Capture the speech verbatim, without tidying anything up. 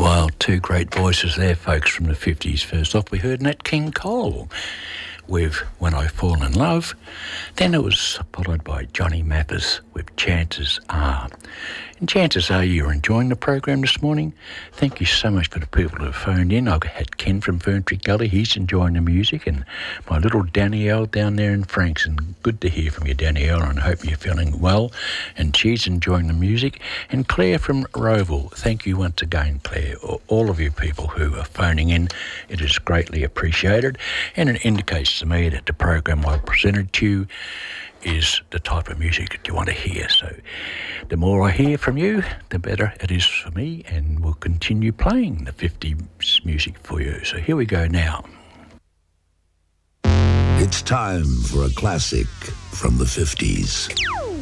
Well, two great voices there, folks, from the fifties. First off, we heard Nat King Cole with When I Fall in Love. Then it was followed by Johnny Mathis with Chances Are. And chances are you're enjoying the program this morning. Thank you so much for the people who have phoned in. I've had Ken from Ferntree Gully. He's enjoying the music. And my little Danielle down there in Frankston. Good to hear from you, Danielle, and I hope you're feeling well. And she's enjoying the music. And Claire from Roval. Thank you once again, Claire. All of you people who are phoning in, it is greatly appreciated. And it indicates to me that the program I presented to you is the type of music that you want to hear. So the more I hear from you, the better it is for me, and we'll continue playing the fifties music for you. So here we go now. It's time for a classic from the fifties.